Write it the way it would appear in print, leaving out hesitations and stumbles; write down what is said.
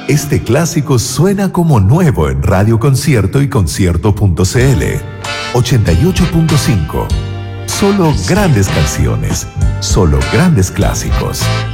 Este clásico suena como nuevo en Radio Concierto y Concierto.cl. 88.5. Solo grandes canciones, solo grandes clásicos.